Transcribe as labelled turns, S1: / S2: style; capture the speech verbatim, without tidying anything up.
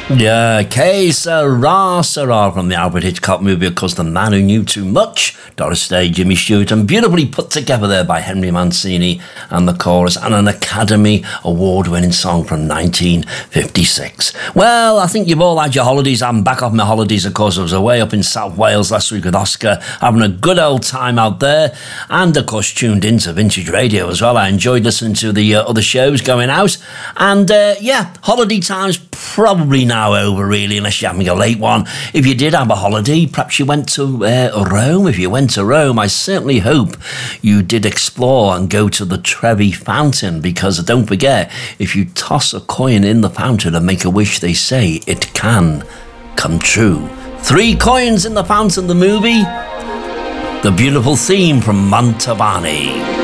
S1: Yeah, que sera, sera from the Alfred Hitchcock movie, of course, The Man Who Knew Too Much, Doris Day, Jimmy Stewart, and beautifully put together there by Henry Mancini and the chorus, and an Academy Award-winning song from nineteen fifty-six. Well, I think you've all had your holidays. I'm back off my holidays, of course. I was away up in South Wales last week with Oscar, having a good old time out there, and of course tuned into Vintage Radio as well. I enjoyed listening to the uh, other shows going out, and uh, yeah, holiday time's probably now over, really, unless you're having a late one. If you did have a holiday, perhaps you went to uh, Rome. If you went to Rome, I certainly hope you did explore and go to the Trevi Fountain, because don't forget, if you toss a coin in the fountain and make a wish, they say it can come true. Three coins in the fountain, the movie. The beautiful theme from Mantovani.